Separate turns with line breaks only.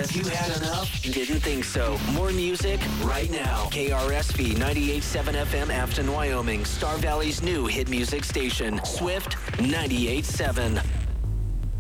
Have you had enough? Didn't think so. More music right now. KRSV 98.7 FM, Afton, Wyoming. Star Valley's new hit music station. Swift 98.7.